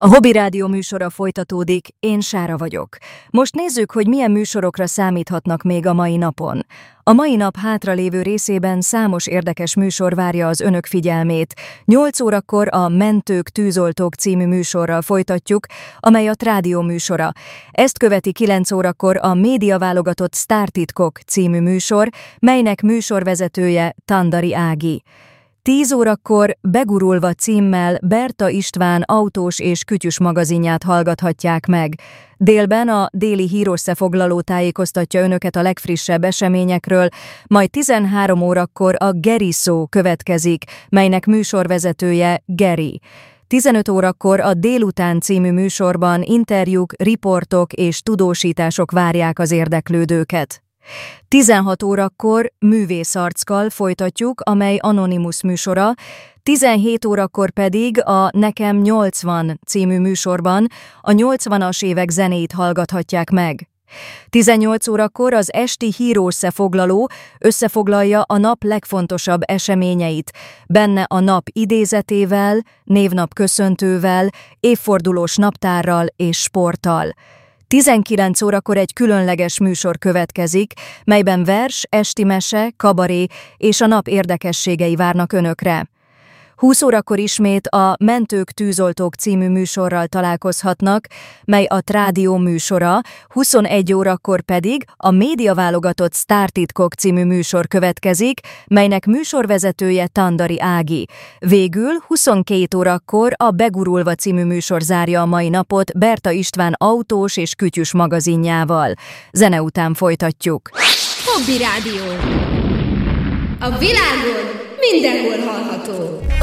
A Hobby Rádió műsora folytatódik, én Sára vagyok. Most nézzük, hogy milyen műsorokra számíthatnak még a mai napon. A mai nap hátralévő részében számos érdekes műsor várja az önök figyelmét. 8 órakor a Mentők, tűzoltók című műsorral folytatjuk, amely a rádió műsora. Ezt követi 9 órakor a médiaválogatott Sztártitkok című műsor, melynek műsorvezetője Tandari Ági. 10 órakor Begurulva címmel Berta István autós és kütyüs magazinját hallgathatják meg. Délben a déli hírösszefoglaló tájékoztatja önöket a legfrissebb eseményekről, majd 13 órakor a Geri Szó következik, melynek műsorvezetője Geri. 15 órakor a Délután című műsorban interjúk, riportok és tudósítások várják az érdeklődőket. 16 órakor Művészarccal folytatjuk, amely Anonymous műsora, 17 órakor pedig a Nekem 80 című műsorban a 80-as évek zenéit hallgathatják meg. 18 órakor az esti hírösszefoglaló összefoglalja a nap legfontosabb eseményeit, benne a nap idézetével, névnap köszöntővel, évfordulós naptárral és sporttal. 19 órakor egy különleges műsor következik, melyben vers, esti mese, kabaré és a nap érdekességei várnak önökre. 20 órakor ismét a Mentők, tűzoltók című műsorral találkozhatnak, mely a rádió műsora, 21 órakor pedig a médiaválogatott Sztártitkok című műsor következik, melynek műsorvezetője Tandari Ági. Végül 22 órakor a Begurulva című műsor zárja a mai napot Berta István autós és kütyüs magazinjával. Zene után folytatjuk. Hobby Rádió. A világon mindenhol hallható.